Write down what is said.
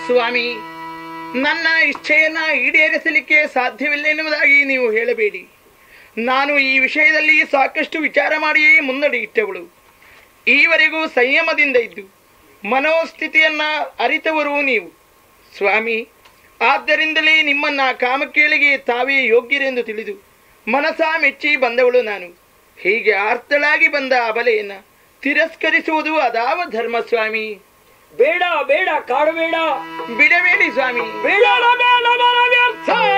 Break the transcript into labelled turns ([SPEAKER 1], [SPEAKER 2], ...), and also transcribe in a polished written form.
[SPEAKER 1] ಸ್ವಾಮಿ, ನನ್ನ ಇಚ್ಛೆಯನ್ನ ಈಡೇರಿಸಲಿಕ್ಕೆ ಸಾಧ್ಯವಿಲ್ಲ ಎನ್ನುವುದಾಗಿ ನೀವು ಹೇಳಬೇಡಿ. ನಾನು ಈ ವಿಷಯದಲ್ಲಿ ಸಾಕಷ್ಟು ವಿಚಾರ ಮಾಡಿಯೇ ಮುನ್ನಡೆಯಿಟ್ಟವಳು. ಈವರೆಗೂ ಸಂಯಮದಿಂದ ಇದ್ದು ಮನೋಸ್ಥಿತಿಯನ್ನ ಅರಿತವರು ನೀವು ಸ್ವಾಮಿ. ಆದ್ದರಿಂದಲೇ ನಿಮ್ಮನ್ನ ಕಾಮಕೇಳಿಗೆ ತಾವೇ ಯೋಗ್ಯರೆಂದು ತಿಳಿದು ಮನಸ ಮೆಚ್ಚಿ ಬಂದವಳು ನಾನು. ಹೀಗೆ ಆರ್ತಳಾಗಿ ಬಂದ ಅಬಲೆಯನ್ನ ತಿರಸ್ಕರಿಸುವುದು ಅದಾವ ಧರ್ಮ ಸ್ವಾಮಿ?
[SPEAKER 2] ಬೇಡ ಬೇಡ, ಕಾಡಬೇಡ,
[SPEAKER 1] ಬಿಡಬೇಡಿ ಸ್ವಾಮಿ.
[SPEAKER 2] ಬೇಡ ಬೇಡ